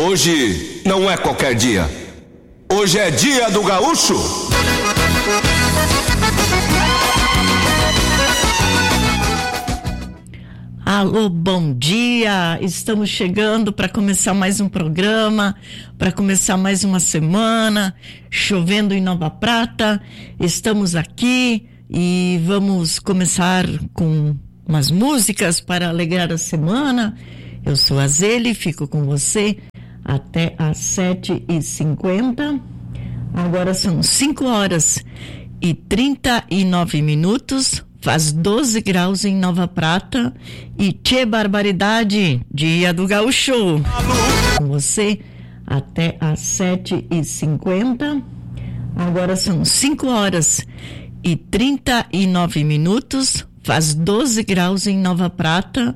Hoje não é qualquer dia. Hoje é dia do gaúcho. Alô, bom dia! Estamos chegando para começar mais um programa, para começar mais uma semana, chovendo em Nova Prata. Estamos aqui e vamos começar com umas músicas para alegrar a semana. Eu sou a Zeli, fico com você até às 7h50. Agora são 5h39. Faz 12 graus em Nova Prata e tchê barbaridade, dia do gaúcho. Com você até às 7h50. Agora são 5h39. Faz 12 graus em Nova Prata